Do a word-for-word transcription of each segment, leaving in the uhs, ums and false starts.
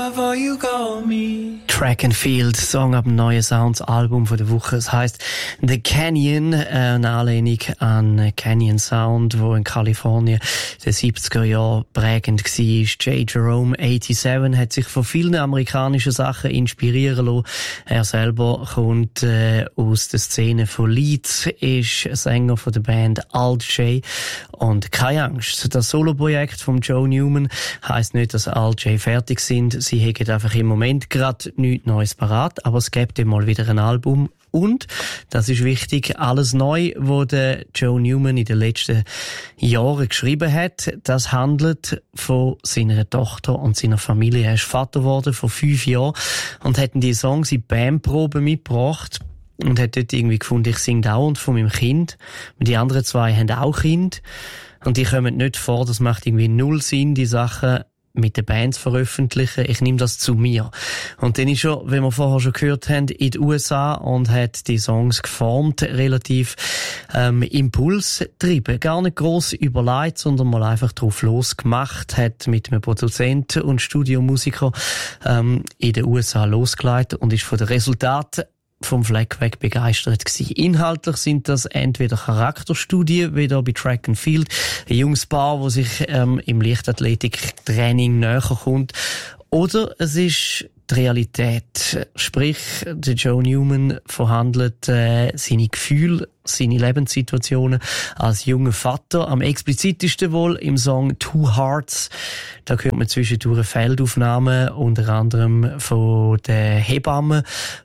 Track and Field, Song ab dem neuen Sounds-Album von der Woche. Es heisst The Canyon, äh, eine Anlehnung an Canyon Sound, wo in Kalifornien in den siebziger Jahren prägend war. J. Jerome siebenundachtzig hat sich von vielen amerikanischen Sachen inspirieren lassen. Er selber kommt äh, aus der Szene von Leeds, ist Sänger von der Band Al J. Und keine Angst, das Soloprojekt von Joe Newman heisst nicht, dass Al J fertig sind. Sie haben einfach im Moment gerade nichts Neues parat, aber es gibt mal wieder ein Album. Und, das ist wichtig, alles neu, was der Joe Newman in den letzten Jahren geschrieben hat, das handelt von seiner Tochter und seiner Familie. Er ist Vater geworden vor fünf Jahren und hat die Songs in Bandproben mitgebracht und hat dort irgendwie gefunden, ich singe dauernd von meinem Kind. Und die anderen zwei haben auch Kind. Und die kommen nicht vor, das macht irgendwie null Sinn, die Sachen mit den Bands veröffentlichen. Ich nehme das zu mir. Und dann ist er, wie wir vorher schon gehört haben, in den U S A und hat die Songs geformt, relativ ähm, impulsgetrieben. Gar nicht gross überlegt, sondern mal einfach drauf losgemacht, hat mit einem Produzenten und Studiomusiker ähm, in den U S A losgelegt und ist von den Resultaten vom Fleck weg begeistert gewesen. Inhaltlich sind das entweder Charakterstudien, wie da bei Track and Field, ein junges Paar, das sich ähm, im Leichtathletik-Training näher kommt, oder es ist die Realität. Sprich, der Joe Newman verhandelt äh, seine Gefühle, seine Lebenssituationen als junger Vater. Am explizitesten wohl im Song Two Hearts. Da hört man zwischendurch Feldaufnahmen, unter anderem von der Hebamme,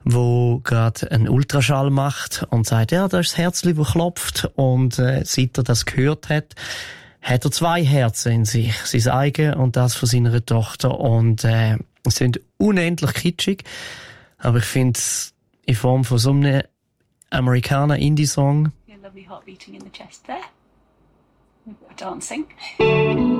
wo gerade einen Ultraschall macht und sagt, ja, da ist das Herzli, das klopft. Und äh, seit er das gehört hat, hat er zwei Herzen in sich. Sein eigenes und das von seiner Tochter. Und äh, es sind unendlich kitschig, aber ich finde es in Form von so einem Amerikaner-Indie-Song. Lovely heart beating in the chest there. We've got dancing.